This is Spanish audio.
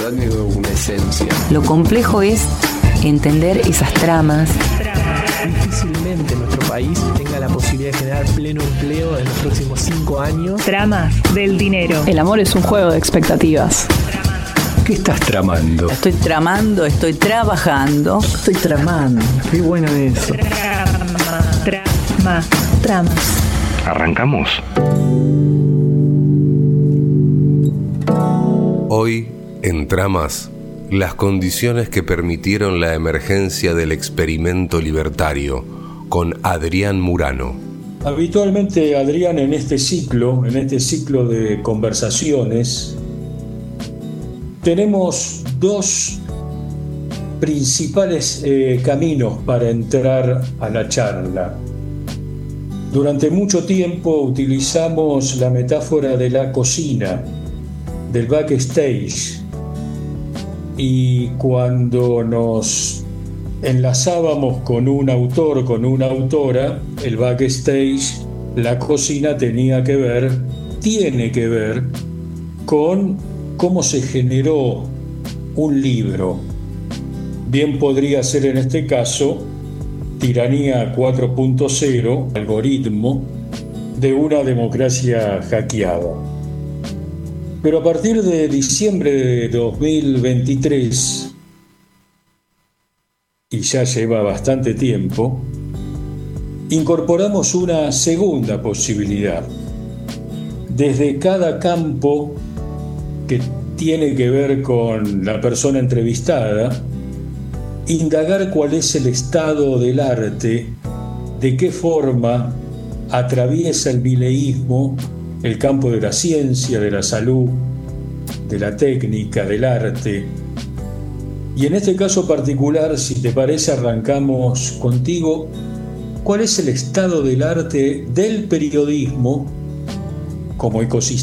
Dame una esencia. Lo complejo es entender esas tramas. Difícilmente nuestro país tenga la posibilidad de generar pleno empleo en los próximos 5 años. Tramas del dinero. El amor es un juego de expectativas. ¿Qué estás tramando? Estoy tramando, estoy trabajando. Estoy tramando. Qué bueno eso. Tramas. ¿Arrancamos? Hoy, en Tramas, las condiciones que permitieron la emergencia del experimento libertario, con Adrián Murano. Habitualmente, Adrián, en este ciclo de conversaciones, tenemos dos principales caminos para entrar a la charla. Durante mucho tiempo utilizamos la metáfora de la cocina, del backstage, y cuando nos enlazábamos con un autor, con una autora, el backstage, la cocina tiene que ver con cómo se generó un libro. Bien podría ser en este caso Tiranía 4.0, algoritmo de una democracia hackeada. Pero a partir de diciembre de 2023, y ya lleva bastante tiempo, incorporamos una segunda posibilidad. Desde cada campo que tiene que ver con la persona entrevistada, indagar cuál es el estado del arte, de qué forma atraviesa el mileísmo el campo de la ciencia, de la salud, de la técnica, del arte. Y en este caso particular, si te parece, arrancamos contigo. ¿Cuál es el estado del arte del periodismo como ecosistema